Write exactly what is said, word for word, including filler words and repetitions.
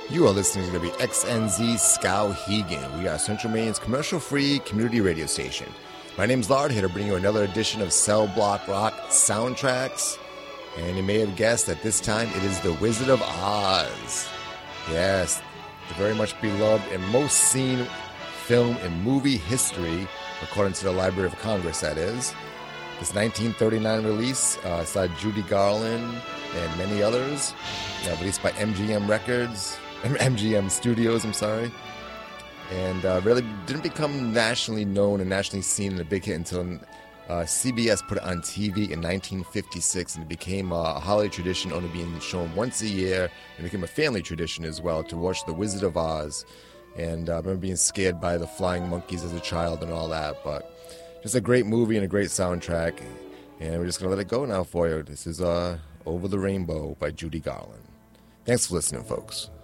You are listening to W X N Z Skowhegan. We are Central Maine's commercial-free community radio station. My name's Lard, here to bring you another edition of Cell Block Rock Soundtracks. And you may have guessed that this time it is The Wizard of Oz. Yes, the very much beloved and most seen film in movie history, according to the Library of Congress, that is. This nineteen thirty-nine release uh, starred Judy Garland and many others, uh, released by M G M Records. M G M Studios, I'm sorry, and uh, really didn't become nationally known and nationally seen and a big hit until uh, C B S put it on T V in nineteen fifty-six, and it became a holiday tradition, only being shown once a year, and it became a family tradition as well to watch The Wizard of Oz. And uh, I remember being scared by the flying monkeys as a child and all that, but just a great movie and a great soundtrack, and we're just going to let it go now for you. This is uh, Over the Rainbow by Judy Garland. Thanks for listening, folks.